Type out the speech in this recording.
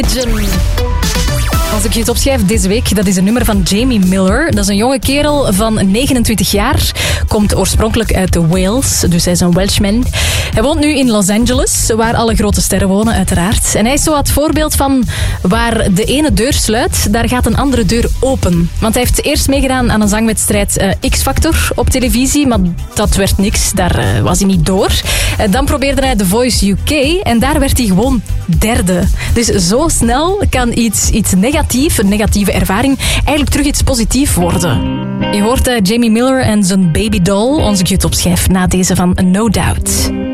Als ik je het opschrijf deze week, dat is een nummer van Jamie Miller. Dat is een jonge kerel van 29 jaar. Komt oorspronkelijk uit de Wales, dus hij is een Welshman. Hij woont nu in Los Angeles, waar alle grote sterren wonen, uiteraard. En hij is zo het voorbeeld van waar de ene deur sluit, daar gaat een andere deur open. Want hij heeft eerst meegedaan aan een zangwedstrijd X-Factor op televisie, maar dat werd niks, daar was hij niet door. Dan probeerde hij The Voice UK en daar werd hij gewoon derde. Dus zo snel kan iets negatief, een negatieve ervaring, eigenlijk terug iets positiefs worden. Je hoort Jamie Miller en zijn Baby Doll, onze cute opschijf na deze van No Doubt.